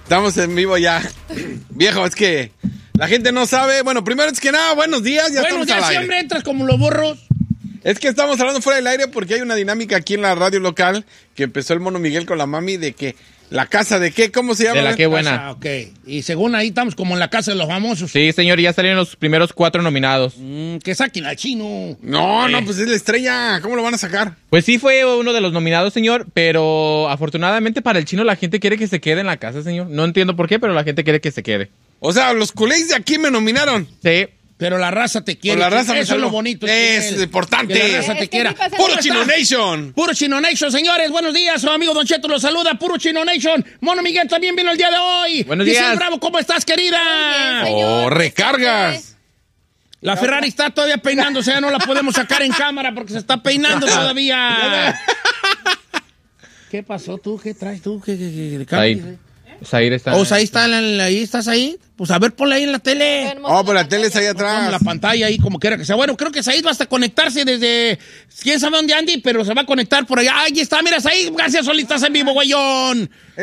Estamos en vivo ya. Viejo, es que la gente no sabe. Bueno, primero es que nada, buenos días. Ya Buenos estamos días, al aire. siempre entras como los burros. Es que estamos hablando fuera del aire porque hay una dinámica aquí en la radio local que empezó el Mono Miguel con la mami de que la casa de qué, ¿cómo se llama? De la qué buena. Casa, ok. Y según ahí estamos como en la casa de los famosos. Sí, señor, ya salieron los primeros 4 nominados. Que saquen al chino. No, pues es la estrella. ¿Cómo lo van a sacar? Pues sí fue uno de los nominados, señor, pero afortunadamente para el chino la gente quiere que se quede en la casa, señor. No entiendo por qué, pero la gente quiere que se quede. O sea, los culés de aquí me nominaron. Sí. Pero la raza te quiere. Por la raza me eso es salvó. lo bonito. Es Chino. importante. Que la raza te quiera. ¡Puro Chino Nation! Puro Chino Nation, señores. Buenos días. Su amigo Don Cheto los saluda. Puro Chino Nation. Mono Miguel también vino el día de hoy. Buenos Giselle días. Bravo, ¿cómo estás, querida? ¡Oh, recargas! La Ferrari está todavía peinándose. Ya no la podemos sacar en cámara porque se está peinando todavía. ¿Qué pasó tú? ¿Qué traes tú? ¿Qué Zair está. O sea, ahí está, ahí estás ahí. Pues a ver, ponle ahí en la tele. Oh, pero la tele está ahí Ponle atrás. la pantalla ahí como quiera que sea. Bueno, creo que Said va hasta conectarse desde... ¿Quién sabe dónde Andy? Pero se va a conectar por allá. Ahí está, mira, Said. Gracias, Solita, estás en vivo, güeyón.